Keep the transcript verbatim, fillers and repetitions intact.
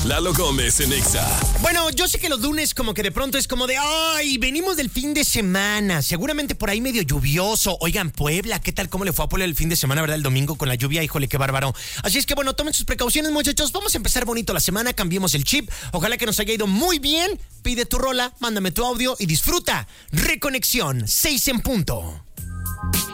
Lalo Gómez en Exa. Bueno, yo sé que los lunes como que de pronto es como de, ay, venimos del fin de semana, seguramente por ahí medio lluvioso. Oigan, Puebla, ¿qué tal? ¿Cómo le fue a Puebla el fin de semana, verdad? El domingo con la lluvia, híjole, qué bárbaro. Así es que bueno, tomen sus precauciones, muchachos. Vamos a empezar bonito la semana, cambiemos el chip. Ojalá que nos haya ido muy bien. Pide tu rola, mándame tu audio y disfruta. Reconexión, seis en punto.